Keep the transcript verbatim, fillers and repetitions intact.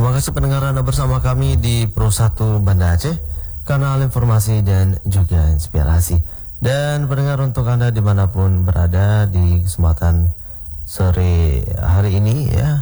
Terima kasih pendengar Anda bersama kami di Pro satu Banda Aceh, kanal informasi dan juga inspirasi. Dan pendengar, untuk Anda dimanapun berada di kesempatan sore hari ini ya,